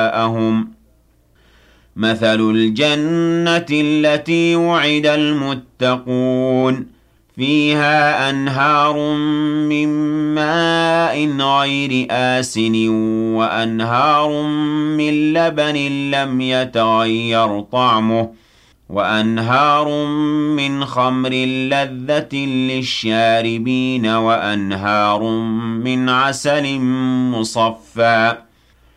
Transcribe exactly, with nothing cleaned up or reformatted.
جزاءهم مثل الجنة التي وعد المتقون فيها أنهار من ماء غير آسن وأنهار من لبن لم يتغير طعمه وأنهار من خمر لذة للشاربين وأنهار من عسل مصفى